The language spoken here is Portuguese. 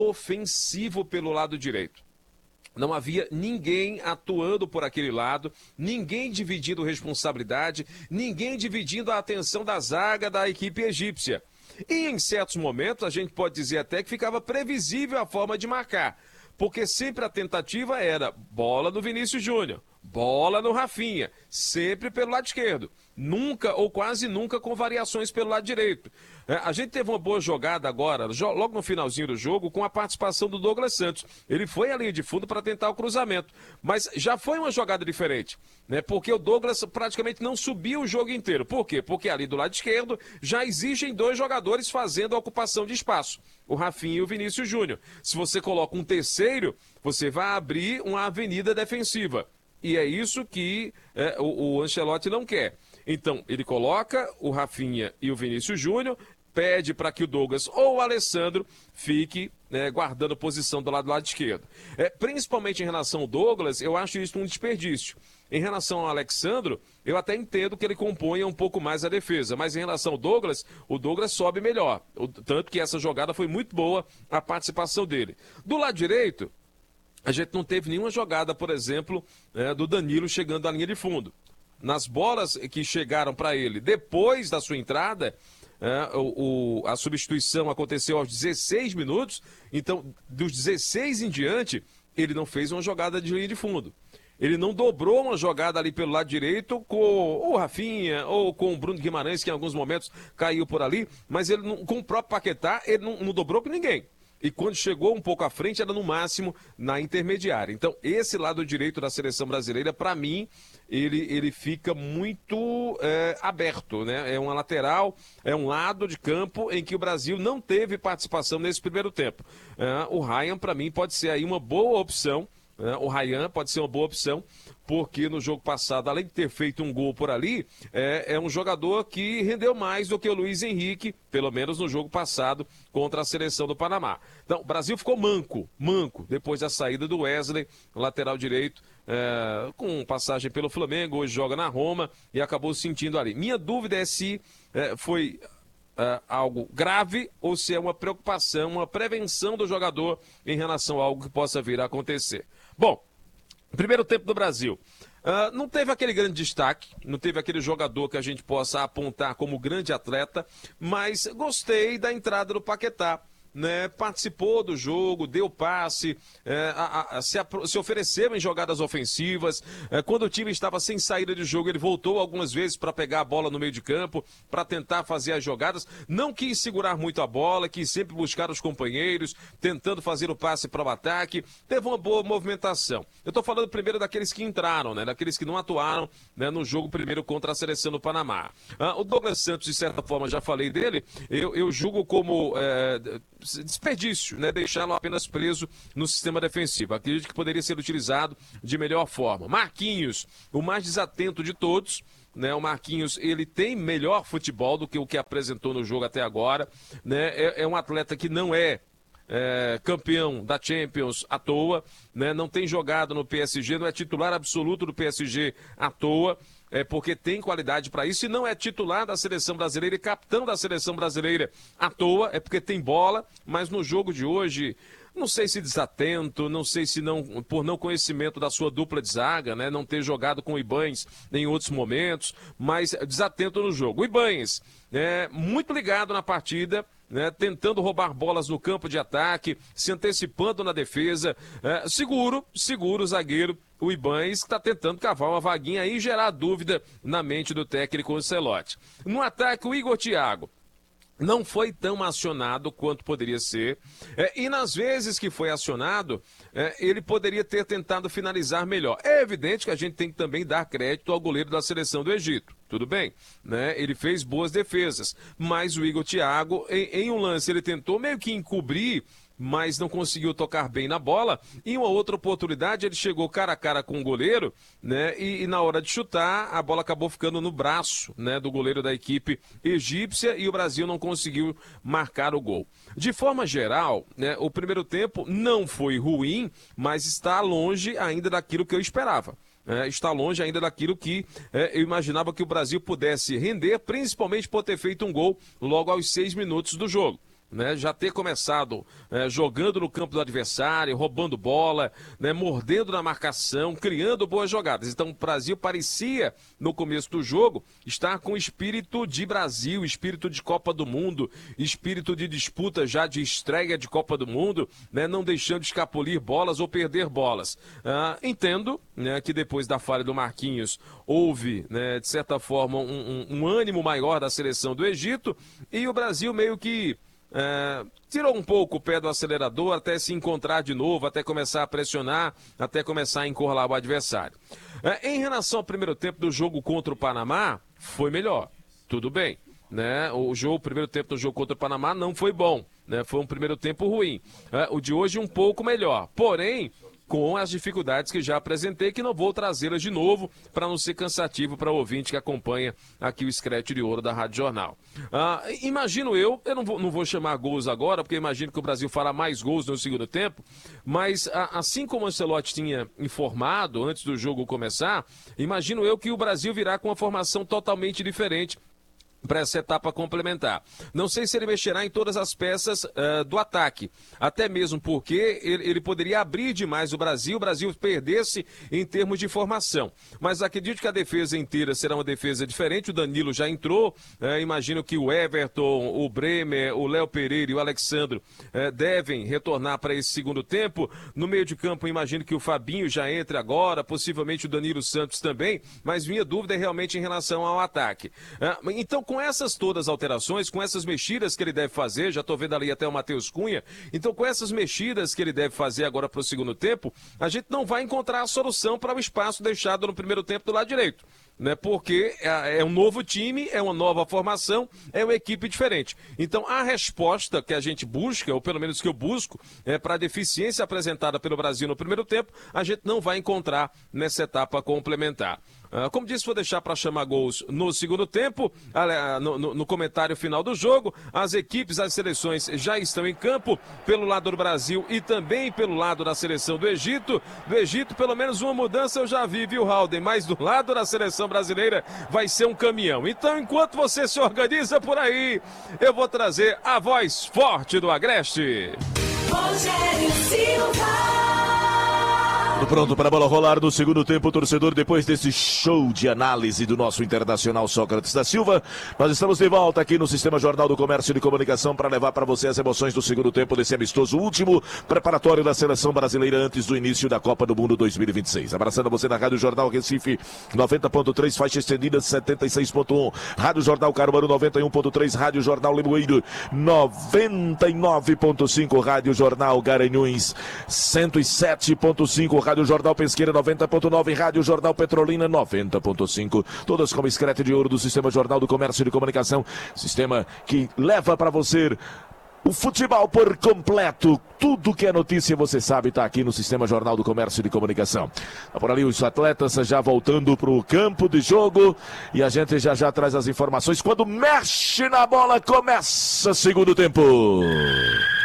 ofensivo pelo lado direito. Não havia ninguém atuando por aquele lado, ninguém dividindo responsabilidade, ninguém dividindo a atenção da zaga da equipe egípcia. E em certos momentos, a gente pode dizer até que ficava previsível a forma de marcar, porque sempre a tentativa era bola no Vinícius Júnior, bola no Rafinha, sempre pelo lado esquerdo, nunca ou quase nunca com variações pelo lado direito. A gente teve uma boa jogada agora, logo no finalzinho do jogo, com a participação do Douglas Santos. Ele foi à linha de fundo para tentar o cruzamento, mas já foi uma jogada diferente, né? Porque o Douglas praticamente não subiu o jogo inteiro. Por quê? Porque ali do lado esquerdo já existem dois jogadores fazendo a ocupação de espaço, o Rafinha e o Vinícius Júnior. Se você coloca um terceiro, você vai abrir uma avenida defensiva. E é isso que o Ancelotti não quer. Então, ele coloca o Rafinha e o Vinícius Júnior, pede para que o Douglas ou o Alessandro fique guardando posição do lado esquerdo. Principalmente em relação ao Douglas, eu acho isso um desperdício. Em relação ao Alexandro, eu até entendo que ele componha um pouco mais a defesa, mas em relação ao Douglas, o Douglas sobe melhor. Tanto que essa jogada foi muito boa, a participação dele. Do lado direito, a gente não teve nenhuma jogada, por exemplo, do Danilo chegando à linha de fundo. Nas bolas que chegaram para ele depois da sua entrada, a substituição aconteceu aos 16 minutos, então dos 16 em diante, ele não fez uma jogada de linha de fundo. Ele não dobrou uma jogada ali pelo lado direito com o Rafinha ou com o Bruno Guimarães, que em alguns momentos caiu por ali, mas ele não, com o próprio Paquetá, ele não dobrou com ninguém. E quando chegou um pouco à frente, era no máximo na intermediária. Então, esse lado direito da seleção brasileira, para mim, ele fica muito aberto, né? É uma lateral, é um lado de campo em que o Brasil não teve participação nesse primeiro tempo. O Ryan, para mim, pode ser aí uma boa opção. O Ryan pode ser uma boa opção, porque no jogo passado, além de ter feito um gol por ali, é um jogador que rendeu mais do que o Luiz Henrique, pelo menos no jogo passado, contra a seleção do Panamá. Então, o Brasil ficou manco, depois da saída do Wesley, lateral direito, com passagem pelo Flamengo, hoje joga na Roma e acabou sentindo ali. Minha dúvida é se foi algo grave ou se é uma preocupação, uma prevenção do jogador em relação a algo que possa vir a acontecer. Bom, primeiro tempo do Brasil. Não teve aquele grande destaque, não teve aquele jogador que a gente possa apontar como grande atleta, mas gostei da entrada do Paquetá. Né, participou do jogo, deu passe, se ofereceu em jogadas ofensivas. Quando o time estava sem saída de jogo, ele voltou algumas vezes para pegar a bola no meio de campo, para tentar fazer as jogadas. Não quis segurar muito a bola, quis sempre buscar os companheiros, tentando fazer o passe para o ataque. Teve uma boa movimentação. Eu estou falando primeiro daqueles que entraram, né, daqueles que não atuaram, né, no jogo primeiro contra a seleção do Panamá. O Douglas Santos, de certa forma, já falei dele, eu julgo como desperdício, né? Deixá-lo apenas preso no sistema defensivo. Acredito que poderia ser utilizado de melhor forma. Marquinhos, o mais desatento de todos, né? O Marquinhos, ele tem melhor futebol do que o que apresentou no jogo até agora, né? É um atleta que não é campeão da Champions à toa, né? Não tem jogado no PSG, não é titular absoluto do PSG à toa, porque tem qualidade para isso, e não é titular da seleção brasileira e capitão da seleção brasileira à toa, é porque tem bola, mas no jogo de hoje, não sei se desatento, não sei se não, por não conhecimento da sua dupla de zaga, né, não ter jogado com o Ibañez em outros momentos, mas desatento no jogo. O Ibañez, muito ligado na partida, né, tentando roubar bolas no campo de ataque, se antecipando na defesa, seguro o zagueiro, o Ibañez, que está tentando cavar uma vaguinha aí e gerar dúvida na mente do técnico Ancelotti. No ataque, o Igor Thiago não foi tão acionado quanto poderia ser, e nas vezes que foi acionado, ele poderia ter tentado finalizar melhor. É evidente que a gente tem que também dar crédito ao goleiro da seleção do Egito, tudo bem, né? Ele fez boas defesas, mas o Igor Thiago, em um lance, ele tentou meio que encobrir, mas não conseguiu tocar bem na bola. Em uma outra oportunidade, ele chegou cara a cara com o goleiro, né? E na hora de chutar, a bola acabou ficando no braço, né, do goleiro da equipe egípcia, e o Brasil não conseguiu marcar o gol. De forma geral, né, o primeiro tempo não foi ruim, mas está longe ainda daquilo que eu esperava. Está longe ainda daquilo que eu imaginava que o Brasil pudesse render, principalmente por ter feito um gol logo aos 6 minutos do jogo. né, já ter começado jogando no campo do adversário, roubando bola, né, mordendo na marcação, criando boas jogadas. Então o Brasil parecia, no começo do jogo, estar com espírito de Brasil, espírito de Copa do Mundo, espírito de disputa já de estreia de Copa do Mundo, né, não deixando escapulir bolas ou perder bolas. Entendo, né, que depois da falha do Marquinhos houve, né, de certa forma, um ânimo maior da seleção do Egito e o Brasil meio que tirou um pouco o pé do acelerador até se encontrar de novo, até começar a pressionar, até começar a encurralar o adversário. Em relação ao primeiro tempo do jogo contra o Panamá, foi melhor, tudo bem, né? O primeiro tempo do jogo contra o Panamá não foi bom, né? Foi um primeiro tempo ruim. O de hoje um pouco melhor, porém com as dificuldades que já apresentei, que não vou trazê-las de novo para não ser cansativo para o ouvinte que acompanha aqui o Scratch de Ouro da Rádio Jornal. Imagino eu não vou chamar gols agora, porque imagino que o Brasil fará mais gols no segundo tempo, mas assim como o Ancelotti tinha informado antes do jogo começar, imagino eu que o Brasil virá com uma formação totalmente diferente para essa etapa complementar. Não sei se ele mexerá em todas as peças do ataque, até mesmo porque ele poderia abrir demais o Brasil perdesse em termos de formação. Mas acredito que a defesa inteira será uma defesa diferente, o Danilo já entrou, imagino que o Everton, o Bremer, o Léo Pereira e o Alexandro devem retornar para esse segundo tempo. No meio de campo, imagino que o Fabinho já entre agora, possivelmente o Danilo Santos também, mas minha dúvida é realmente em relação ao ataque. Então, com essas todas alterações, com essas mexidas que ele deve fazer, já estou vendo ali até o Matheus Cunha, então com essas mexidas que ele deve fazer agora para o segundo tempo, a gente não vai encontrar a solução para o espaço deixado no primeiro tempo do lado direito, né? Porque é um novo time, é uma nova formação, é uma equipe diferente. Então a resposta que a gente busca, ou pelo menos que eu busco, para a deficiência apresentada pelo Brasil no primeiro tempo, a gente não vai encontrar nessa etapa complementar. Como disse, vou deixar para chamar gols no segundo tempo, no comentário final do jogo. As equipes, as seleções já estão em campo, pelo lado do Brasil e também pelo lado da seleção do Egito. Do Egito, pelo menos uma mudança eu já vi, viu, Halden? Mas do lado da seleção brasileira vai ser um caminhão. Então, enquanto você se organiza por aí, eu vou trazer a voz forte do Agreste. Rogério Silva. Pronto para a bola rolar no segundo tempo, torcedor, depois desse show de análise do nosso internacional Sócrates da Silva, nós estamos de volta aqui no Sistema Jornal do Comércio e de Comunicação para levar para você as emoções do segundo tempo desse amistoso último preparatório da seleção brasileira antes do início da Copa do Mundo 2026. Abraçando você na Rádio Jornal Recife 90.3, faixa estendida 76.1, Rádio Jornal Caruaru 91.3, Rádio Jornal Limoeiro 99.5, Rádio Jornal Garanhuns 107.5, Rádio Jornal Pesqueira 90.9, Rádio Jornal Petrolina 90.5, todas como Scratch de Ouro do Sistema Jornal do Comércio e de Comunicação, sistema que leva para você o futebol por completo. Tudo que é notícia, você sabe, está aqui no Sistema Jornal do Comércio e de Comunicação. Tá por ali os atletas já voltando para o campo de jogo e a gente já traz as informações. Quando mexe na bola, começa segundo tempo.